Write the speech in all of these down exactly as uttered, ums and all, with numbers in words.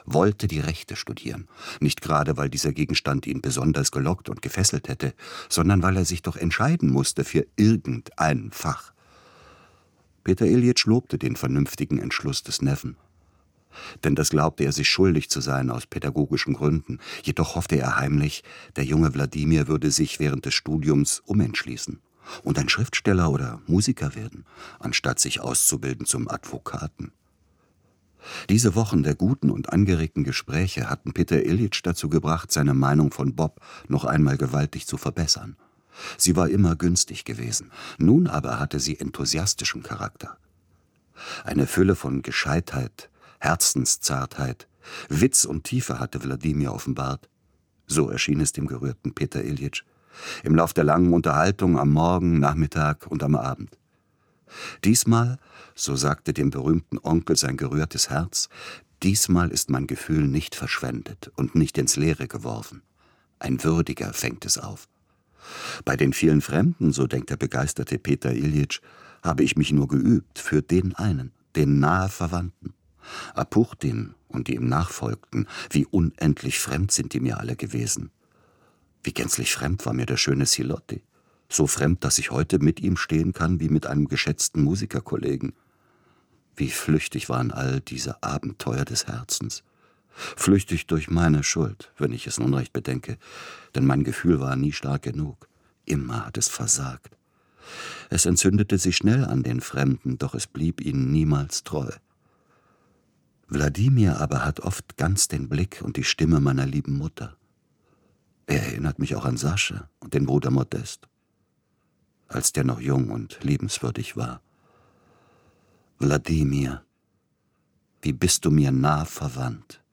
wollte die Rechte studieren. Nicht gerade, weil dieser Gegenstand ihn besonders gelockt und gefesselt hätte, sondern weil er sich doch entscheiden musste für irgendein Fach. Peter Iljitsch lobte den vernünftigen Entschluss des Neffen. Denn das glaubte er sich schuldig zu sein aus pädagogischen Gründen. Jedoch hoffte er heimlich, der junge Wladimir würde sich während des Studiums umentschließen und ein Schriftsteller oder Musiker werden, anstatt sich auszubilden zum Advokaten. Diese Wochen der guten und angeregten Gespräche hatten Peter Iljitsch dazu gebracht, seine Meinung von Bob noch einmal gewaltig zu verbessern. Sie war immer günstig gewesen, nun aber hatte sie enthusiastischen Charakter. Eine Fülle von Gescheitheit, Herzenszartheit, Witz und Tiefe hatte Wladimir offenbart. So erschien es dem gerührten Peter Iljitsch im Lauf der langen Unterhaltung am Morgen, Nachmittag und am Abend. Diesmal, so sagte dem berühmten Onkel sein gerührtes Herz, diesmal ist mein Gefühl nicht verschwendet und nicht ins Leere geworfen. Ein Würdiger fängt es auf. Bei den vielen Fremden, so denkt der begeisterte Peter Iljitsch, habe ich mich nur geübt für den einen, den nahe Verwandten. Apuchtin und die ihm nachfolgten, wie unendlich fremd sind die mir alle gewesen. Wie gänzlich fremd war mir der schöne Silotti. So fremd, dass ich heute mit ihm stehen kann wie mit einem geschätzten Musikerkollegen. Wie flüchtig waren all diese Abenteuer des Herzens. Flüchtig durch meine Schuld, wenn ich es nun recht bedenke, denn mein Gefühl war nie stark genug. Immer hat es versagt. Es entzündete sich schnell an den Fremden, doch es blieb ihnen niemals treu. Wladimir aber hat oft ganz den Blick und die Stimme meiner lieben Mutter. Er erinnert mich auch an Sascha und den Bruder Modest, als der noch jung und liebenswürdig war. Wladimir, wie bist du mir nah verwandt.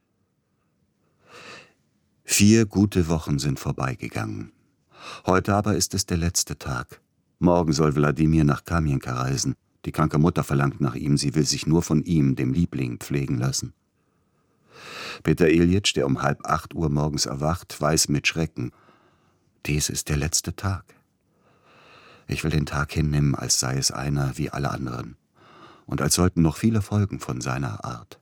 Vier gute Wochen sind vorbeigegangen. Heute aber ist es der letzte Tag. Morgen soll Wladimir nach Kamienka reisen. Die kranke Mutter verlangt nach ihm, sie will sich nur von ihm, dem Liebling, pflegen lassen. Peter Iljitsch, der um halb acht Uhr morgens erwacht, weiß mit Schrecken, dies ist der letzte Tag. Ich will den Tag hinnehmen, als sei es einer wie alle anderen und als sollten noch viele folgen von seiner Art.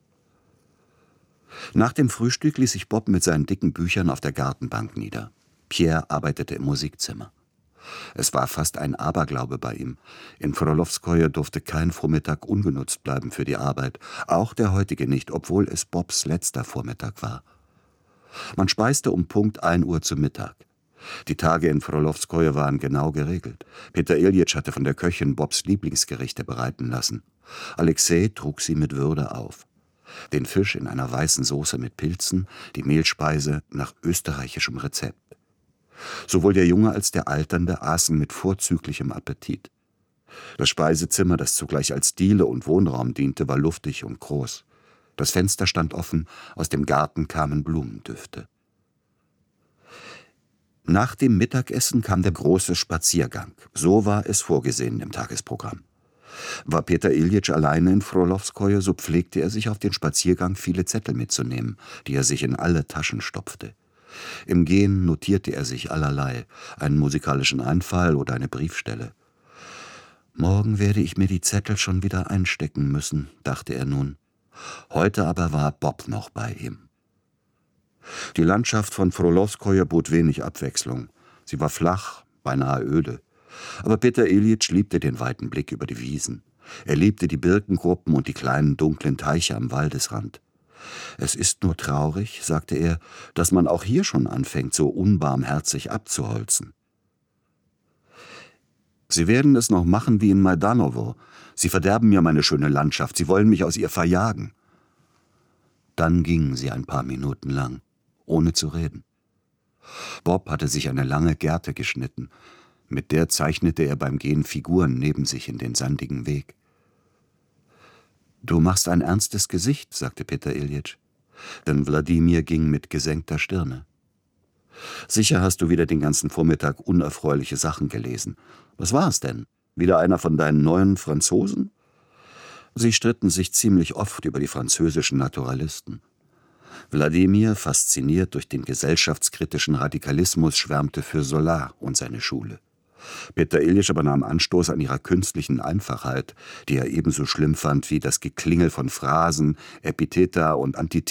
Nach dem Frühstück ließ sich Bob mit seinen dicken Büchern auf der Gartenbank nieder. Pierre arbeitete im Musikzimmer. Es war fast ein Aberglaube bei ihm. In Frolowskoje durfte kein Vormittag ungenutzt bleiben für die Arbeit, auch der heutige nicht, obwohl es Bobs letzter Vormittag war. Man speiste um Punkt ein Uhr zu Mittag. Die Tage in Frolowskoje waren genau geregelt. Peter Iljitsch hatte von der Köchin Bobs Lieblingsgerichte bereiten lassen. Alexei trug sie mit Würde auf. Den Fisch in einer weißen Soße mit Pilzen, die Mehlspeise nach österreichischem Rezept. Sowohl der Junge als der Alternde aßen mit vorzüglichem Appetit. Das Speisezimmer, das zugleich als Diele und Wohnraum diente, war luftig und groß. Das Fenster stand offen, aus dem Garten kamen Blumendüfte. Nach dem Mittagessen kam der große Spaziergang. So war es vorgesehen im Tagesprogramm. War Peter Iljitsch alleine in Frolowskoje, so pflegte er sich auf den Spaziergang viele Zettel mitzunehmen, die er sich in alle Taschen stopfte. Im Gehen notierte er sich allerlei, einen musikalischen Einfall oder eine Briefstelle. Morgen werde ich mir die Zettel schon wieder einstecken müssen, dachte er nun. Heute aber war Bob noch bei ihm. Die Landschaft von Frolowskoje bot wenig Abwechslung. Sie war flach, beinahe öde. Aber Peter Iljitsch liebte den weiten Blick über die Wiesen. Er liebte die Birkengruppen und die kleinen dunklen Teiche am Waldesrand. Es ist nur traurig, sagte er, dass man auch hier schon anfängt, so unbarmherzig abzuholzen. Sie werden es noch machen wie in Majdanowo. Sie verderben mir meine schöne Landschaft, sie wollen mich aus ihr verjagen. Dann gingen sie ein paar Minuten lang, ohne zu reden. Bob hatte sich eine lange Gerte geschnitten. Mit der zeichnete er beim Gehen Figuren neben sich in den sandigen Weg. »Du machst ein ernstes Gesicht«, sagte Peter Iljitsch. Denn Wladimir ging mit gesenkter Stirne. »Sicher hast du wieder den ganzen Vormittag unerfreuliche Sachen gelesen. Was war es denn? Wieder einer von deinen neuen Franzosen?« Sie stritten sich ziemlich oft über die französischen Naturalisten. Wladimir, fasziniert durch den gesellschaftskritischen Radikalismus, schwärmte für Zola und seine Schule. Peter Iljitsch aber nahm Anstoß an ihrer künstlichen Einfachheit, die er ebenso schlimm fand wie das Geklingel von Phrasen, Epitheta und Antithesen